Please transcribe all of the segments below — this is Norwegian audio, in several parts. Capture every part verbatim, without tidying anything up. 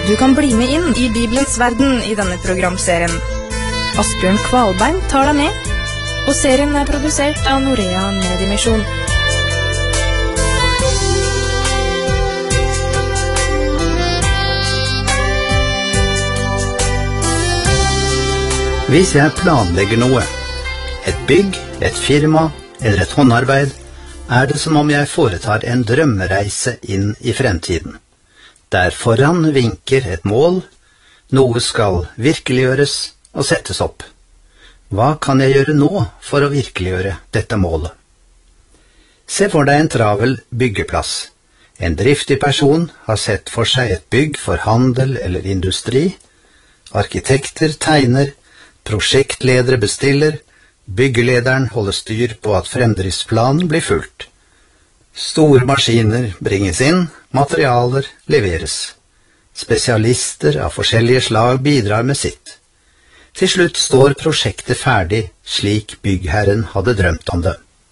Du kan bli med inn i Bibelens verden i denne programserien. Asbjørn Kvalbein tar deg med, og serien er produsert av Norea Mediemisjon. Hvis jeg planlegger noe, et bygg, et firma eller et håndarbeid, er det som om jeg foretar en drømmereise inn i fremtiden. Der foran vinker et mål, noe skal virkeliggjøres og settes opp. Hva kan jeg gjøre nå for å virkeliggjøre dette målet? Se for deg en travel byggeplass. En driftig person har sett for seg et bygg for handel eller industri. Arkitekter tegner, prosjektledere bestiller, byggelederen holder styr på at fremdriftsplanen blir fulgt. Store maskiner bringes inn, materialer leveres. Spesialister av forskjellige slag bidrar med sitt. Til slutt står prosjektet ferdig, slik byggherren hadde drømt om det.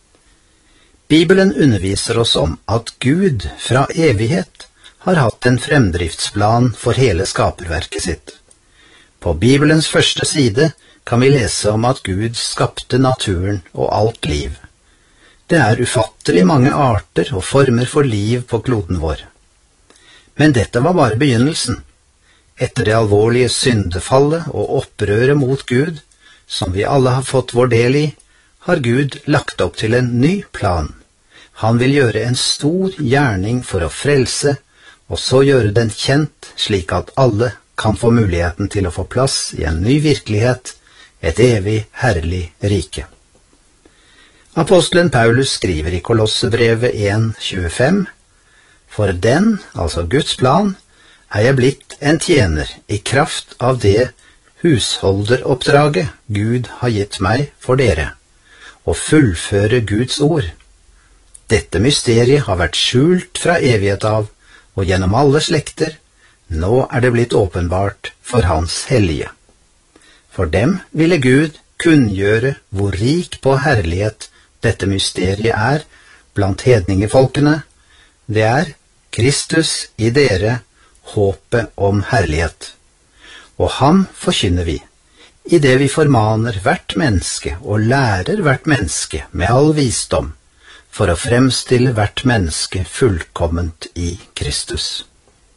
Bibelen underviser oss om at Gud fra evighet har hatt en fremdriftsplan for hele skaperverket sitt. På Bibelens første side kan vi lese om at Gud skapte naturen og alt liv. Det er ufattelig mange arter og former for liv på kloden vår. Men dette var bare begynnelsen. Etter det alvorlige syndefallet og opprøret mot Gud, som vi alle har fått vår del i, har Gud lagt opp til en ny plan. Han vil gjøre en stor gjerning for å frelse, og så gjøre den kjent slik at alle kan få muligheten til å få plass i en ny virkelighet, et evig herlig rike. Apostelen Paulus skriver i Kolossebrevet en tjuefem, «For den, altså Guds plan, er jeg blitt en tjener i kraft av det husholderoppdraget Gud har gitt meg for dere, og fullføre Guds ord. Dette mysteriet har vært skjult fra evighet av, og gjennom alle slekter, nå er det blitt åpenbart for hans hellige. For dem ville Gud kunngjøre hvor rik på herlighet dette mysteriet er blant hedningefolkene. Det er Kristus i dere, håpet om herlighet. Og ham forkynner vi, i det vi formaner hvert menneske og lærer hvert menneske med all visdom, for å fremstille hvert menneske fullkomment i Kristus.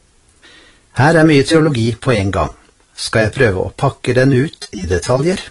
Her er mye teologi på en gang. Skal jeg prøve å pakke den ut i detaljer?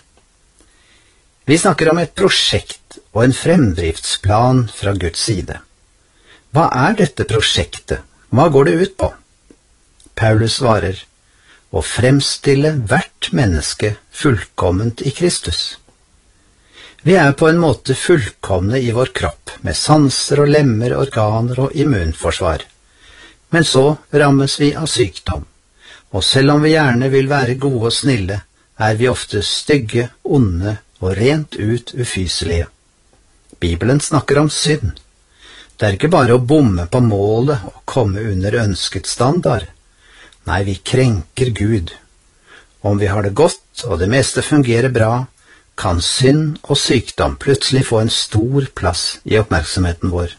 Vi snakker om et prosjekt og en fremdriftsplan fra Guds side. Hva er dette prosjektet? Hva går det ut på? Paulus svarer, å fremstille hvert menneske fullkomment i Kristus. Vi er på en måte fullkomne i vår kropp, med sanser og lemmer, organer og immunforsvar. Men så rammes vi av sykdom, og selv om vi gjerne vil være gode og snille, er vi ofte stygge, onde og rent ut ufyselige. Bibelen snakker om synd. Det er ikke bare å bomme på målet og komme under ønsket standard. Nei, vi krenker Gud. Om vi har det godt og det meste fungerer bra, kan synd og sykdom plutselig få en stor plass i oppmerksomheten vår.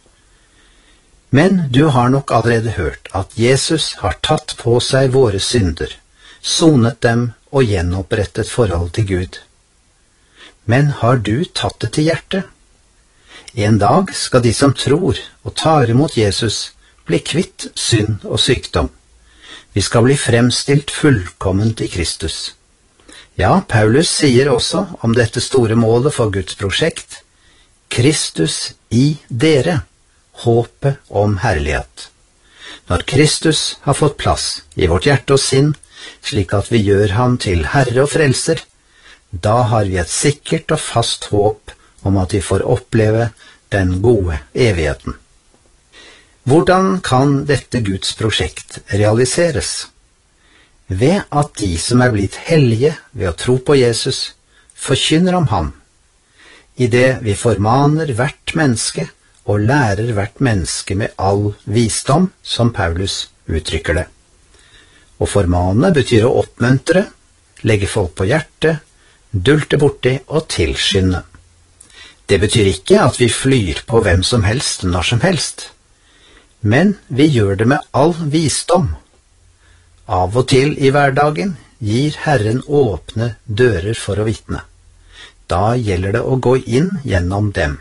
Men du har nok allerede hørt at Jesus har tatt på seg våre synder, sonet dem og gjenopprettet forhold til Gud. Men har du tatt det til hjertet? En dag skal de som tror og tar imot Jesus bli kvitt synd og sykdom. Vi skal bli fremstilt fullkomment i Kristus. Ja, Paulus sier også om dette store målet for Guds prosjekt, Kristus i dere, håpet om herlighet. Når Kristus har fått plass i vårt hjerte og sinn, slik at vi gjør ham til Herre og Frelser, da har vi et sikkert og fast håp om at vi får oppleve den gode evigheten. Hvordan kan dette Guds prosjekt realiseres? Ved at de som er blitt hellige ved å tro på Jesus, forkynner om ham, i det vi formaner hvert menneske og lærer hvert menneske med all visdom, som Paulus uttrykker det. Å formane betyr å oppmuntre, legge folk på hjertet, dulte borti og tilskynde. Det betyr ikke at vi flyr på hvem som helst når som helst, men vi gjør det med all visdom. Av og til i hverdagen gir Herren åpne dører for å vitne. Da gjelder det å gå inn gjennom dem.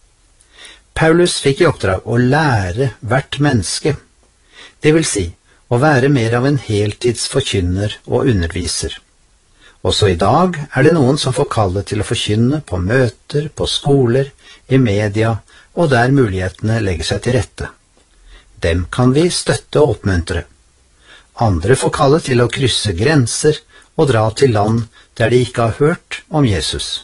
Paulus fikk i oppdrag å lære hvert menneske, det vil si å være mer av en heltidsforkynner og underviser. Også i dag er det noen som får kallet til å forkynne på møter, på skoler, i media og der mulighetene legger seg til rette. Dem kan vi støtte og oppmuntre. Andre får kallet til å krysse grenser og dra til land der de ikke har hørt om Jesus.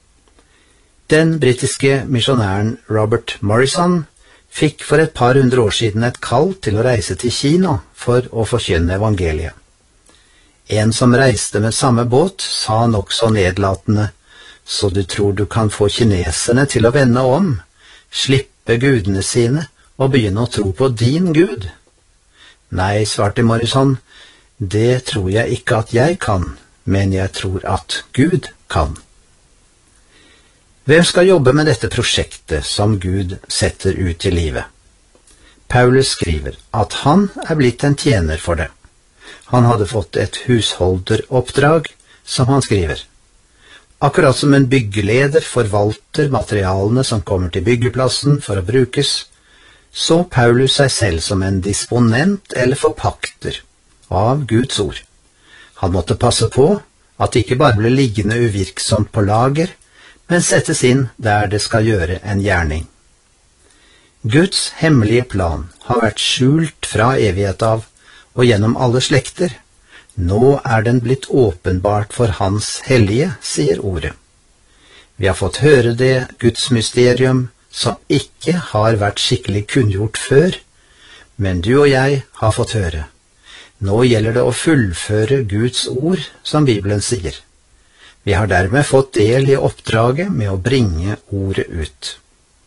Den britiske misjonæren Robert Morrison fikk for et par hundre år siden et kall til å reise til Kina for å forkynne evangeliet. En som reiste med samme båt sa nokså nedlatende: «Så du tror du kan få kineserne til å vende om, slippe gudene sine og begynne å tro på din Gud?» «Nei», svarte Morrison, «det tror jeg ikke at jeg kan, men jeg tror at Gud kan.» Hvem skal jobbe med dette prosjektet som Gud setter ut i livet? Paulus skriver at han er blitt en tjener for det. Han hadde fått et husholderoppdrag, som han skriver. Akkurat som en byggeleder forvalter materialene som kommer til byggeplassen for å brukes, så Paulus seg selv som en disponent eller forpakter av Guds ord. Han måtte passe på at det ikke bare ble liggende uvirksomt på lager, men settes inn der det skal gjøre en gjerning. Guds hemmelige plan har vært skjult fra evighet av og gjennom alle slekter. Nå er den blitt åpenbart for Hans hellige, sier ordet. Vi har fått høre det Guds mysterium som ikke har vært skikkelig kunngjort før, men du og jeg har fått høre. Nå gjelder det å fullføre Guds ord, som Bibelen sier. Vi har dermed fått del i oppdraget med å bringe ordet ut.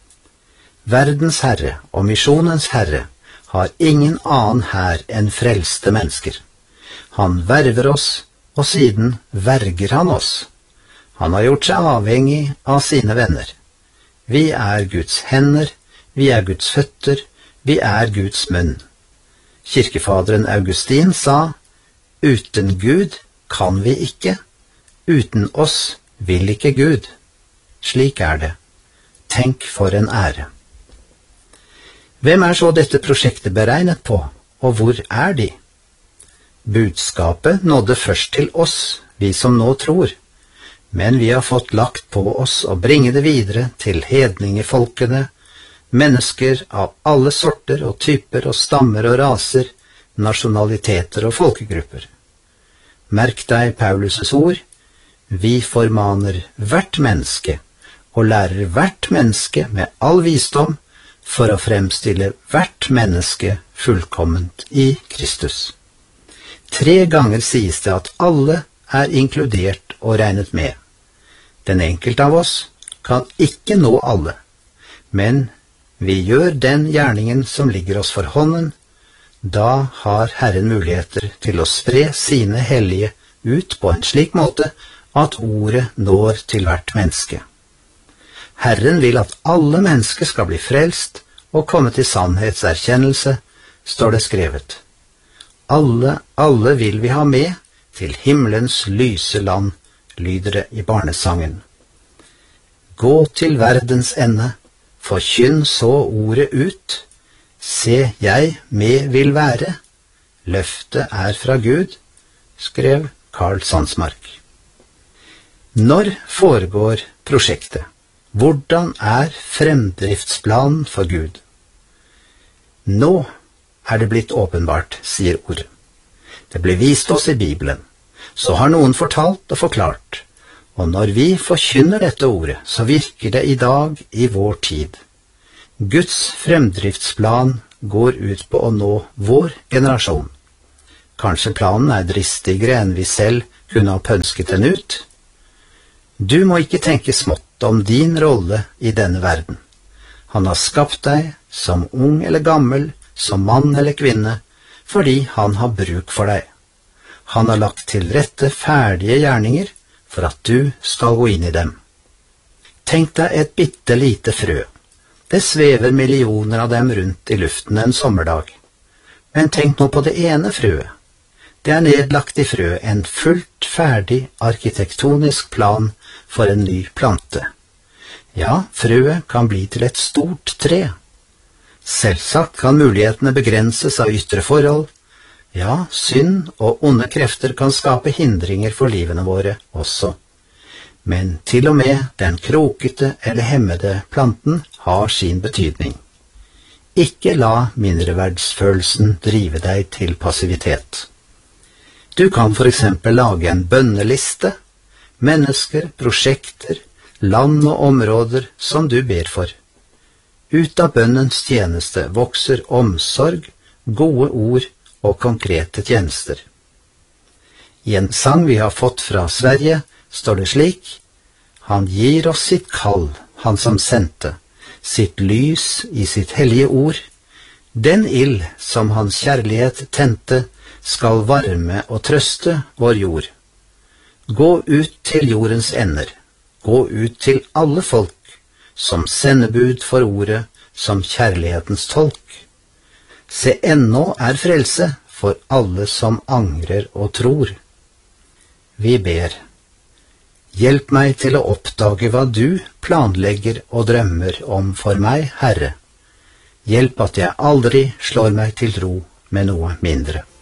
Verdens Herre og misjonens Herre har ingen annen hær enn frelste mennesker. Han verver oss, og siden verger han oss. Han har gjort seg avhengig av sine venner. Vi er Guds hender, vi er Guds føtter, vi er Guds munn. Kirkefaderen Augustin sa, «Uten Gud kan vi ikke, uten oss vil ikke Gud.» Slik er det. Tenk for en ære. Hvem er så dette prosjektet beregnet på, og hvor er de? Budskapet nådde først til oss, vi som nå tror, men vi har fått lagt på oss å bringe det videre til hedningefolkene, mennesker av alle sorter og typer og stammer og raser, nasjonaliteter og folkegrupper. Merk deg Paulus' ord, vi formaner hvert menneske og lærer hvert menneske med all visdom for å fremstille hvert menneske fullkomment i Kristus. Tre ganger sies det at alle er inkludert og regnet med. Den enkelte av oss kan ikke nå alle, men vi gjør den gjerningen som ligger oss for hånden. Da har Herren muligheter til å spre sine hellige ut på en slik måte at ordet når til hvert menneske. Herren vil at alle mennesker skal bli frelst og komme til sannhetserkjennelse, står det skrevet. Alle, alle vil vi ha med til himmelens lyse land, lyder det i barnesangen. Gå til verdens ende, forkynn så ordet ut. Se, jeg med vil være. Løftet er fra Gud, skrev Karl Sandsmark. Når foregår prosjektet? Hvordan er fremdriftsplanen for Gud? Nå er det blitt åpenbart, sier ordet. Det ble vist oss i Bibelen. Så har noen fortalt og forklart. Og når vi forkynner dette ordet, så virker det i dag i vår tid. Guds fremdriftsplan går ut på å nå vår generasjon. Kanskje planen er dristigere enn vi selv kunne ha pønsket den ut? Du må ikke tenke smått om din rolle i denne verden. Han har skapt deg som ung eller gammel, som mann eller kvinne, fordi han har bruk for deg. Han har lagt til rette ferdige gjerninger for at du skal gå inn i dem. Tenk deg et bitte lite frø. Det svever millioner av dem rundt i luften en sommerdag. Men tenk nå på det ene frøet. Det er nedlagt i frø en fullt ferdig arkitektonisk plan for en ny plante. Ja, frøet kan bli til et stort tre. Selvsagt kan mulighetene begrenses av ytre forhold. Ja, synd og onde krefter kan skape hindringer for livene våre også. Men til og med den krokete eller hemmede planten har sin betydning. Ikke la mindreverdsfølelsen drive deg til passivitet. Du kan for eksempel lage en bønneliste, mennesker, prosjekter, land og områder som du ber for. Ut av bønnens tjeneste vokser omsorg, gode ord og konkrete tjenester. I en sang vi har fått fra Sverige, står det slik: Han gir oss sitt kall, han som sendte, sitt lys i sitt hellige ord. Den ild som hans kjærlighet tente, skal varme og trøste vår jord. Gå ut til jordens ender, gå ut til alle folk, som sendebud for ordet, som kjærlighetens tolk. Se, ennå er frelse for alle som angrer og tror. Vi ber. Hjelp meg til å oppdage hva du planlegger og drømmer om for meg, Herre. Hjelp at jeg aldri slår meg til ro med noe mindre.